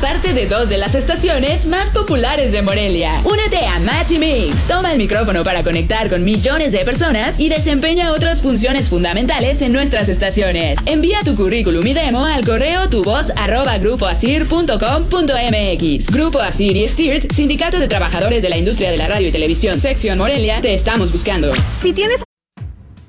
parte de 2 de las estaciones más populares de Morelia. Únete a Match y Mix. Toma el micrófono para conectar con millones de personas y desempeña otras funciones fundamentales en nuestras estaciones. Envía tu currículum y demo al correo tuvoz@grupoasir.com.mx. Grupo Asir y STIRT, Sindicato de Trabajadores de la Industria de la Radio y Televisión, Sección Morelia, te estamos buscando. Si tienes